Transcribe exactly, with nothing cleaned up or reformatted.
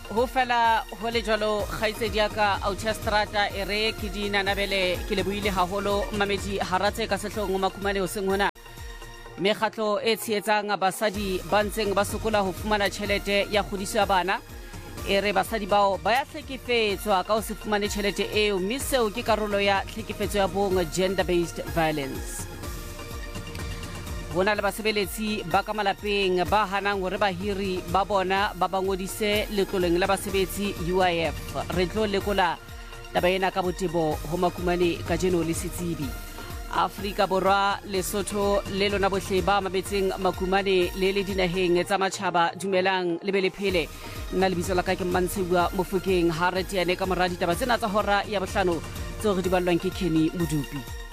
ho fela ho le jalo kgaitsedi ya ka Auchestrata e re ke di nanabele ke le buile haholo mamedi haratse ka sehlong makumane o seng hona mekgatlo e tshietsang basadi ba ntseng ba sokola ho fumana tjhelete ya kgodiso ya bana e re basadi bao ba ya hlekefetswa ka ho se fumane tjhelete eo mme seo ke karolo ya hlekefetso ya bong gender based violence. Hona le basebeletsi ba ka malapeng ba hanang hore bahiri ba bona ba ba ngodise letloleng la basebetsi U I F. Re tlo lekola taba ena ka botebo ho makumane ka jeno le setsibi. Afrika Borwa, Lesotho le lona bohle ba mabetseng makumane le le dinaheng tsa matjhaba dumelang le be le phele. Nna lebitso la ka ke Mmantshewa Mofokeng ha re tiane ka mora ditaba tsena tsa hora ya bohlano tseo re di ballwang ke Kenny Modupi.